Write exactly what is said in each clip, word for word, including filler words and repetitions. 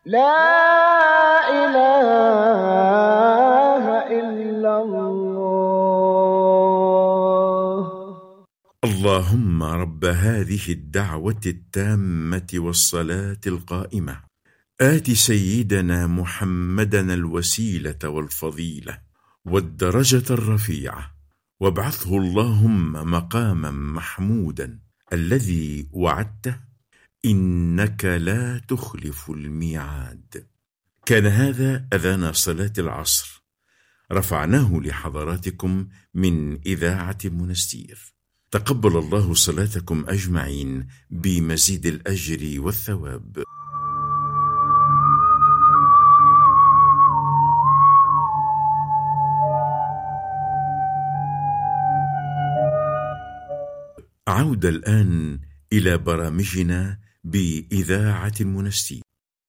لا إله إلا الله. اللهم رب هذه الدعوة التامة والصلاة القائمة آت سيدنا محمدًا الوسيلة والفضيلة والدرجة الرفيعة وابعثه اللهم مقامًا محمودًا الذي وعدته إنك لا تخلف الميعاد. كان هذا أذان صلاة العصر، رفعناه لحضراتكم من إذاعة منستير. تقبل الله صلاتكم أجمعين بمزيد الأجر والثواب. عودة الآن إلى برامجنا بإذاعة منستير.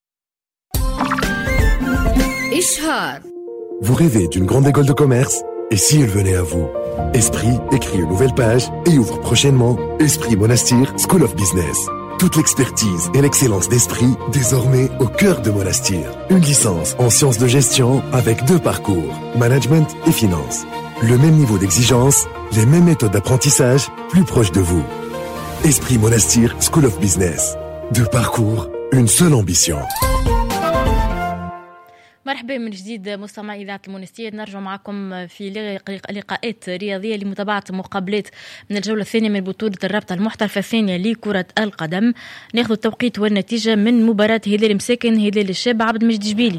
إشهار. Vous rêvez d'une grande école de commerce? Et si elle venait à vous? Esprit écrit une nouvelle page et ouvre prochainement Esprit Monastir School of Business. Toute l'expertise et l'excellence d'Esprit désormais au cœur de Monastir. Une licence en sciences de gestion avec deux parcours, management et finance. Le même niveau d'exigence, les mêmes méthodes d'apprentissage, plus proches de vous. Esprit Monastir School of Business. Deux parcours, une seule ambition. مرحبا من جديد مستمعي إذاعة المونستير. نرجع معكم في لقاءات رياضية لمتابعة مقابلات من الجولة الثانية من بطولة الرابطة المحترفة الثانية لكرة القدم. ناخذ التوقيت والنتيجة من مباراة هلال مساكن هلال الشاب عبد المجيد جبيلي.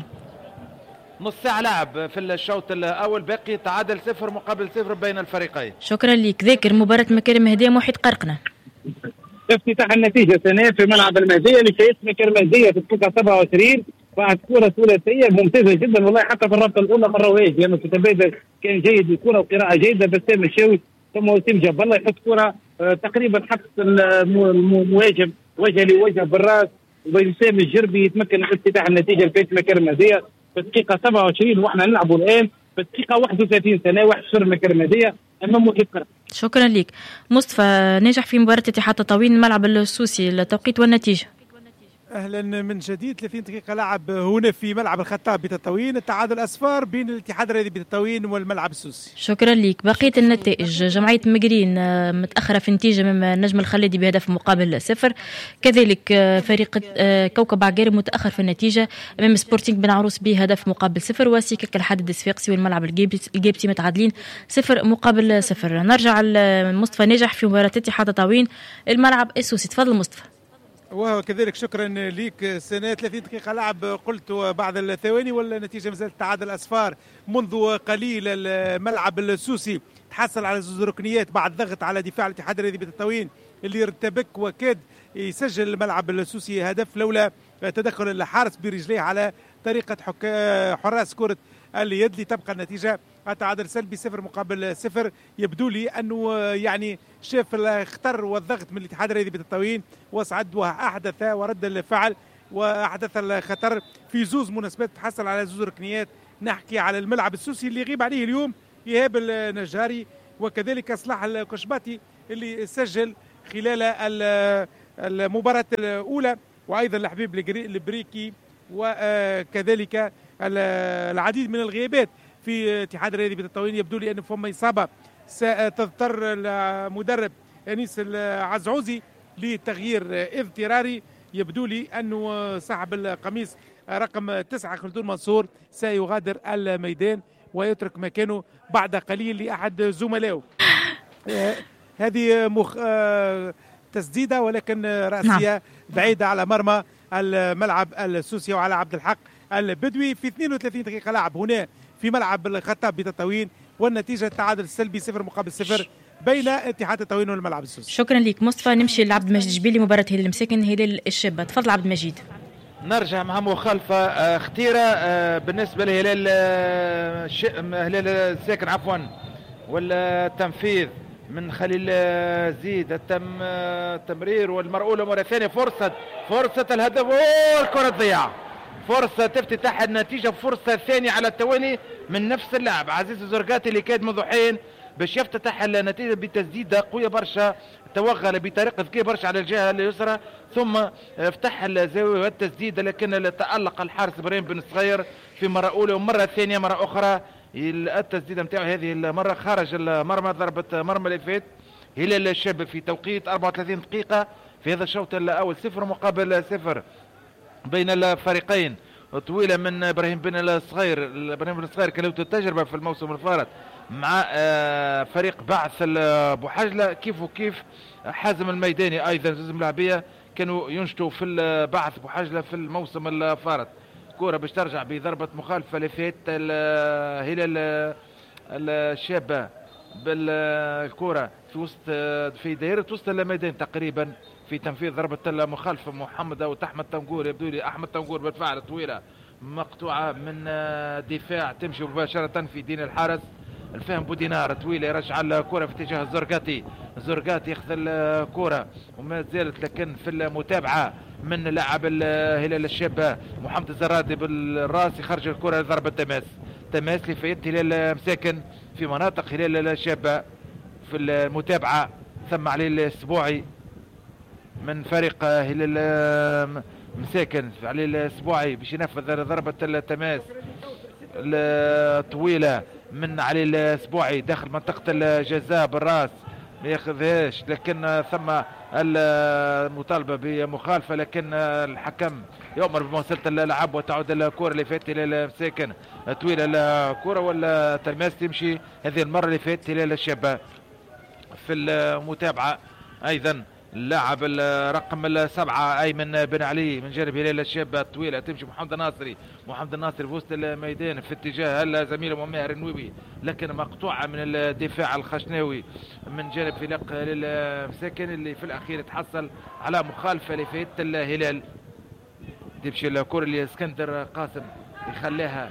نص ساعة لعب في الشوط الأول، باقي تعادل صفر مقابل صفر بين الفريقين. شكرا لك. ذاكر مباراة مكارم مهدية محيط قرقنة. افتتاح النتيجة ثانية في ملعب المهدية لشيخ مكارم مهدية في الدقيقة سبعة وعشرين بعد كرة ثلاثية ممتازة جدا والله. حتى في الرابطة الأولى مرة واجد لأنه في التبادل كان جيد الكرة وقراءة جيدة. بسام الشاوي ثم وسيم جاب الله يحط كرة آه تقريبا حتى المواجب وجه لوجه بالراس، وبسام الجربي يتمكن من افتتاح النتيجة لفيت مكارم مهدية في الدقيقة سبعة وعشرين واحنا نلعبوا الآن في الدقيقة واحد وثلاثين ثانية واحد صفر مكارم مهدية أمام محيط قرقنة. شكرا لك. مصطفى نجح في مباراة اتحاد تطاوين الملعب السوسي. التوقيت والنتيجة. اهلا من جديد. ثلاثين دقيقه لعب هنا في ملعب الخطاب بتطاوين، التعادل اصفار بين الاتحاد الرياضي بتطاوين والملعب السوسي. شكرا لك. بقيه النتائج: جمعيه مقرين متاخره في النتيجه من النجم الخليدي بهدف مقابل صفر، كذلك فريق كوكب عقارب متاخر في النتيجه امام سبورتينغ بن عروس بهدف مقابل صفر، وسيكك الحديد الصفاقسي والملعب الجيبسي متعادلين صفر مقابل صفر. نرجع لمصطفى ناجح في مباراه اتحاد تطاوين الملعب السوسي. تفضل مصطفى. وهو كذلك شكرا ليك سنة. ثلاثين دقيقة لعب قلت بعد الثواني والنتيجة مازالت تعادل أصفار. منذ قليل الملعب السوسي تحصل على زوج ركنيات بعد ضغط على دفاع الاتحاد الرياضي بتطاوين اللي ارتبك وكاد يسجل الملعب السوسي هدف لولا تدخل الحارس برجليه على طريقة حراس كرة اليد لتبقى النتيجة التعادل سلبي صفر مقابل صفر. يبدو لي أنه يعني شاف الخطر والضغط من الاتحاد الرياضي بتطاوين وصعد وأحدث ورد الفعل وأحدث الخطر في زوز مناسبات تحصل على زوز ركنيات. نحكي على الملعب السوسي اللي يغيب عليه اليوم إيهاب النجاري وكذلك صلاح القشباتي اللي سجل خلال المباراة الأولى، وأيضا الحبيب البريكي وكذلك العديد من الغيابات في اتحاد الرياضي بتطاوين. يبدو لي أن فما إصابة ستضطر المدرب أنيس العزعوزي لتغيير اضطراري. يبدو لي أنه صاحب القميص رقم تسعة خلدون منصور سيغادر الميدان ويترك مكانه بعد قليل لأحد زملائه. هذه مخ... تسديدة ولكن رأسية نعم. بعيدة على مرمى الملعب السوسي وعلى عبد الحق البدوي. في اثنين وثلاثين دقيقة لعب هنا في ملعب الخطاب بتطاوين والنتيجة التعادل السلبي صفر مقابل صفر بين اتحاد تطاوين والملعب السوسي. شكرا لك مصطفى. نمشي لعبد المجيد جبيلي مباراة هلال المساكن هلال الشابة. تفضل عبد المجيد. نرجع مع مخالفة خطيرة بالنسبة لهلال هلال الساكن عفوا والتنفيذ من خليل زيد. تم التمرير والمرؤولة مرة ثانية. فرصة فرصة الهدف والكرة تضيع. فرصة تفتتح النتيجة. فرصة ثانية على التوالي من نفس اللاعب عزيز الزرقاتي اللي كاد منذ حين باش يفتتح النتيجة بتسديدة قوية برشا توغل بطريقه ذكيه برشا على الجهه اليسرى ثم فتح الزاويه والتسديد، لكن تالق الحارس ابراهيم بن صغير في مره اولى ومره ثانيه مره اخرى. التسديده نتاعو هذه المره خارج المرمى، ضربه مرمى اللي فات هلال الشاب في توقيت أربعة وثلاثين دقيقه في هذا الشوط الاول، صفر مقابل صفر بين الفريقين. طويله من ابراهيم بن الصغير. ابراهيم بن الصغير كان له تجربه في الموسم الفارط مع فريق بعث بوحجله، كيف وكيف حازم الميداني ايضا زوز ملاعبيه كانوا ينشطوا في البعث بوحجله في الموسم الفارط. كره باش ترجع بضربه مخالفه لفات الهلال الشابه بالكره في وسط في دائره وسط الميدان تقريبا في تنفيذ ضربه المخالفه. محمد او احمد تنقور، يبدو لي احمد تنقور بالفعل طويله مقطوعه من دفاع تمشي مباشره في دين الحارس الفهم بودينار، طويله يرجع الكره في اتجاه الزرقاتي. الزرقاتي ياخذ الكره وما زالت لكن في المتابعه من لاعب الهلال الشابه محمد الزرادي بالراس يخرج الكره لضربه تماس. تماس لفيت هلال مساكن في مناطق هلال الشابه في المتابعه. ثم عليه الاسبوعي من فريق هلال مساكن عليه الاسبوعي باش ينفذ ضربه التماس الطويله من علي الاسبوعي داخل منطقه الجزاء بالراس ما ياخذهاش، لكن ثم المطالبه بمخالفه، لكن الحكم يؤمر بمواصله اللعب وتعود الكره اللي فاتت الى مساكن طويله الكره ولا تماس تمشي هذه المره اللي فاتت الى الشابه. في المتابعه ايضا اللاعب الرقم السبعة أيمن بن علي من جانب هلال الشابة الطويلة تمشي محمد الناصري. محمد الناصري في وسط الميدان في اتجاه زميله ماهر النوبي، لكن مقطوعة من الدفاع الخشناوي من جانب فريق المساكن اللي في الأخير تحصل على مخالفة لفات الهلال. تمشي الكرة اللي اسكندر قاسم يخليها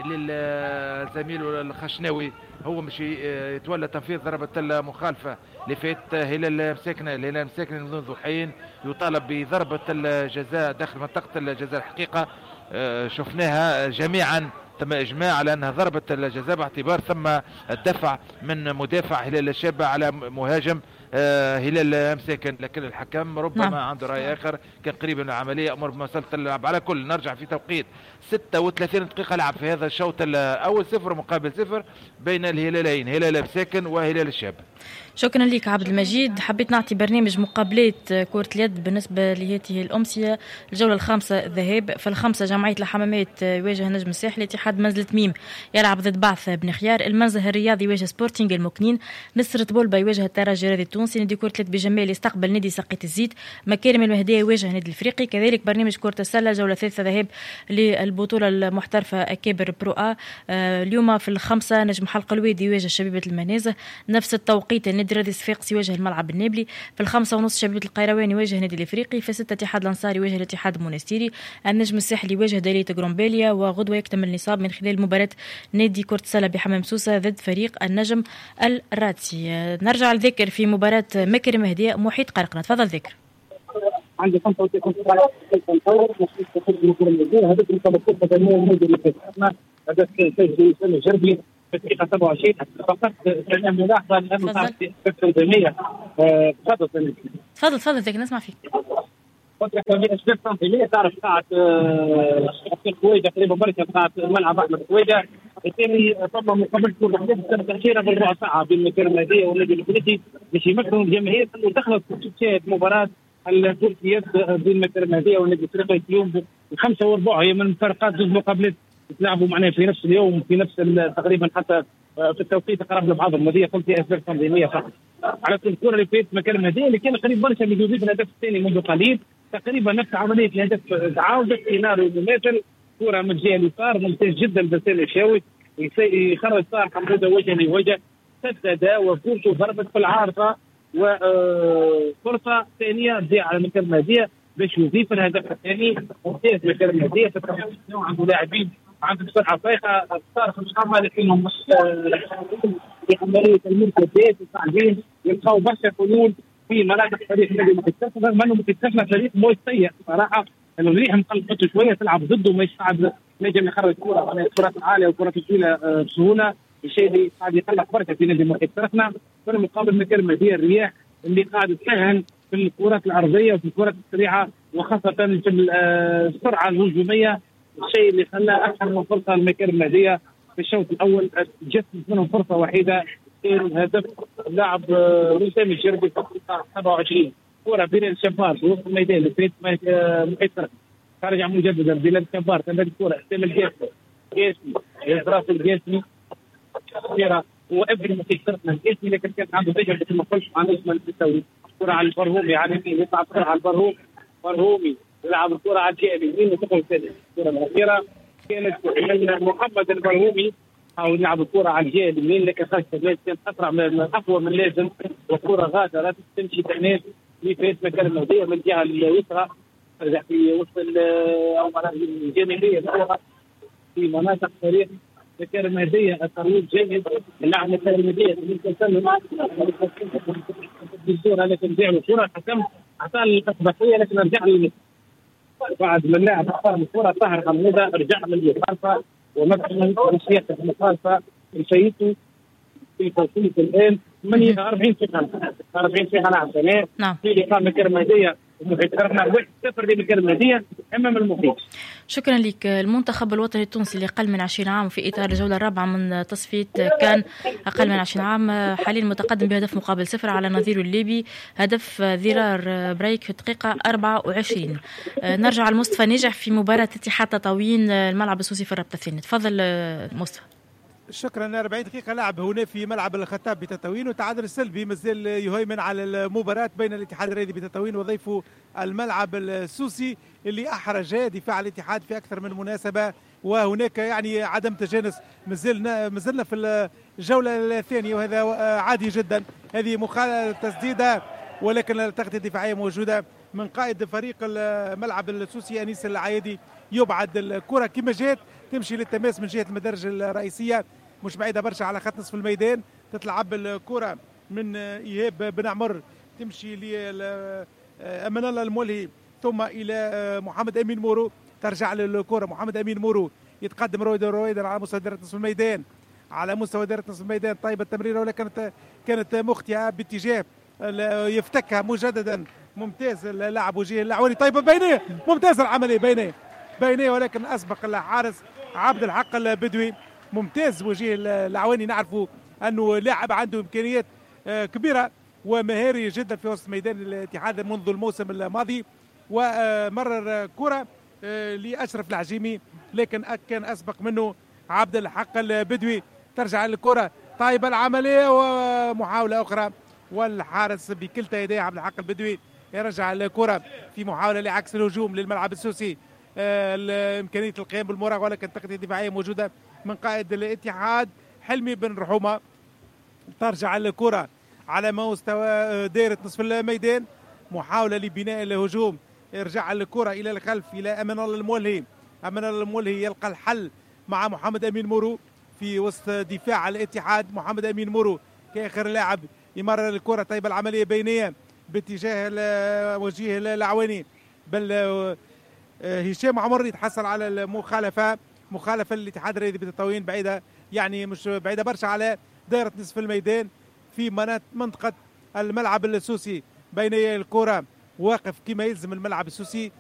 للزميل الخشناوي، هو مش يتولى تنفيذ ضربة المخالفة لفات هلال مساكنة. الهلال مساكنة منذ حين يطالب بضربة الجزاء داخل منطقة الجزاء. الحقيقة شفناها جميعا، تم إجماع على أنها ضربة الجزاء باعتبار ثم الدفع من مدافع هلال الشابة على مهاجم هلال مساكن، لكن الحكم ربما نعم. عنده رأي آخر، كان قريب من العملية أمر بمسألة اللعب. على كل نرجع في توقيت ستة وثلاثين دقيقة لعب في هذا الشوط الأول، صفر مقابل صفر بين الهلالين هلال مساكن وهلال الشاب. شكرا لك عبد المجيد. حبيت نعطي برنامج مقابلات كرة اليد بالنسبة لهذه الأمسية. الجولة الخامسة ذهاب، في الخامسة جمعية الحمامات يواجه نجم الساحل، اتحاد منزل تميم يلعب ضد بعث بن خيار، المنزه الرياضي يواجه سبورتينغ المكنين، نصرة بولبا يواجه الترجي الرياضي التونسي، نادي كرة اليد بجمال يستقبل نادي سقيت الزيت، مكارم المهدية يواجه نادي الافريقي. كذلك برنامج كرة السلة جولة ثالثة ذهاب للبطولة المحترفة أكابر برو آ. آه اليوم في الخمسة نجم حلق الوادي يواجه شبيبة المنازه، نفس التوقيت النادي الرياضي صفاقس يواجه الملعب النابلي، في الخمسة ونص شبيبة القيروان يواجه نادي الافريقي، في ستة اتحاد الانصار يواجه الاتحاد المونستيري، النجم الساحلي يواجه دالية غرومبيليا، وغدوة يكتمل النصاب من خلال مباراة نادي كرة السلة بحمام سوسة ضد فريق النجم الراتسي. نرجع لذكر في مباراة مكرم مهدية محيط قرقنة. تفضل ذكر. عندي خمسة وثلاثين هذا المسابقات القدمية الموجودة في الحكمة، هذا سجل سنة جربي في الدقيقة سبعة وعشرين. فقط كان ملاحظة لأنه كان في القدمية. تفضل تفضل تفضل ذكر نسمع فيك. فترة كبيرة أسباب تنظيمية تعرف قاعة الكويجة تقريبا بركة قاعة الملعب أحمد الكويجة. الثاني طبعا مقابلة كل الأحداث السنة الأخيرة بالربع ساعة بين مكرم المهدية والنادي الإفريقي باش يمكنوا الجماهير أنه دخلت تشاهد مباراة الكرة بين مكرم المهدية والنادي الإفريقي اليوم الخمسة وربع. هي من مفارقات زوج مقابلات يتلعبوا معناها في نفس اليوم في نفس تقريبا حتى في التوقيت قرب لبعضهم. هذه قلت هي أسباب تنظيمية فقط. على كل الكرة اللي فاتت مكرم المهدية اللي كان قريب برشا من يضيف الهدف الثاني منذ قليل، تقريبا نفس عملية الهدف تعاودت سيناريو مماثل. كرة من الجهة اليسار ممتاز جدا بسام الشاوي يخرج صار حمودة وجه لوجه، سدد وفرصة ضربت في العارضة، وفرصة ثانية تضيع على مكرم المهدية باش يضيف الهدف الثاني. ممتاز مكرم المهدية عنده لاعبين عنده سرعة فايقة صار في الخامة، لكنهم مش في عملية المرتدات والتعديل يلقاو برشا حلول في مناطق فريق النادي المكتسف، رغم انه مكتسفنا فريق مو سيء صراحه، انه الريح مقلقته شويه تلعب ضده ما يصعد نجم يخرج كره على الكرات العاليه والكرات الطويله بسهوله، الشيء اللي قاعد يقلق برشا في نادي المكتسفنا. في المقابل مكرم المهدية الرياح اللي قاعد تساهم في الكرات العرضيه وفي الكرات السريعه وخاصه في السرعه الهجوميه، الشيء اللي خلى اكثر من فرصه لمكر المهديه في الشوط الاول جت منهم فرصه وحيده هدف لاعب وسام الجربي في الدقيقه سبعة وعشرين، كره بين الشباب في وسط الميدان في محيط خارج مجددا بين الشباب تمت الكره اسلام الجاسمي جاسمي راس الجاسمي كثيره وابن محيط الجاسمي لكن كان عنده رجل مثل ما قلت عن اسم التسوي كره على البرهومي يعني يطلع كره على البرهومي برهومي يلعب الكره على الجهه اليمين وتدخل في الكره الاخيره كانت من محمد البرهومي او يلعب الكره على الجهه اليمين لكن خرج كان اسرع من اقوى من اللازم والكره غادره تمشي تناس لفات مكان المهديه من الجهه اليسرى ترجع في وسط او مناطق الجانبيه في مناطق فريق مكان المهديه الترويج جيد اللاعب مكان المهديه تسلم بالدور لكن رجع الكره الحكم اعطاه الاسبقيه لكن رجع له بعد ما اللاعب اختار الكره طاهر حموده رجع للمخالفه ومثلا مشيخه المخالفه مشيته في توقيت الان ثمانية وأربعين دقيقه أربعين دقيقه لاعب ثاني نعم في لقاء مكان المهديه المحيط خرجنا واحد صفر لمكان المهديه امام المحيط. شكرا لك. المنتخب الوطني التونسي اللي أقل من عشرين عام في إطار الجولة الرابعة من تصفية كان أقل من عشرين عام حاليا متقدم بهدف مقابل صفر على نظيره الليبي هدف ذرار بريك في الدقيقة أربعة وعشرين. نرجع على مصطفى ناجح في مباراة اتحاد تطاوين الملعب السوسي في الرابطة الثانية. تفضل مصطفى. شكرا. أربعين دقيقة لعب هنا في ملعب الخطاب بتطاوين وتعادل السلبي مازال يهيمن على المباراة بين الاتحاد الرياضي بتطاوين وضيفه الملعب السوسي اللي أحرج دفاع الاتحاد في أكثر من مناسبة وهناك يعني عدم تجانس. مازلنا مازلنا في الجولة الثانية وهذا عادي جدا. هذه مخالفة تسديدة ولكن التغطية الدفاعية موجودة من قائد فريق الملعب السوسي أنيس العايدي. يبعد الكرة كما جات تمشي للتماس من جهة المدرج الرئيسية مش بعيدة برشا على خط نصف الميدان. تتلعب الكرة من إيهاب بن عمر تمشي لأمان الله المولهي ثم إلى محمد أمين مورو ترجع للكرة محمد أمين مورو يتقدم رويدا رويدا على مستوى دائرة نصف الميدان على مستوى دائرة نصف الميدان. طيب التمريرة ولكن كانت كانت مختئة باتجاه يفتكها مجددا. ممتاز اللاعب وجيه العواني. طيب بينيه ممتاز العملية بينيه بينيه ولكن أسبق الحارس عبد الحق البدوي. ممتاز وجيه العواني. نعرفوا أنه لاعب عنده إمكانيات كبيرة ومهاري جدا في وسط ميدان الاتحاد منذ الموسم الماضي ومرر كرة لأشرف العجيمي لكن كان أسبق منه عبد الحق البدوي. ترجع الكرة طيب العملية ومحاولة أخرى والحارس بكلتا يديه عبد الحق البدوي يرجع الكرة في محاولة لعكس الهجوم للملعب السوسي. إمكانية القيام بالمراوغة ولكن التغطية الدفاعية موجودة من قائد الاتحاد حلمي بن رحومة. ترجع الكرة على مستوى دائرة نصف الميدان محاولة لبناء الهجوم. يرجع الكرة إلى الخلف إلى أمان الله المولهي. أمان الله المولهي يلقى الحل مع محمد أمين مورو في وسط دفاع الاتحاد. محمد أمين مورو كآخر لاعب يمرر الكرة. طيب العملية بينية باتجاه وجيه العواني بل هشام عمر يتحصل على المخالفة مخالفة للاتحاد الرياضي بتطاوين بعيدة يعني مش بعيدة برشا على دائرة نصف الميدان في منطقة الملعب السوسي. بين الكرة واقف كما يلزم الملعب السوسي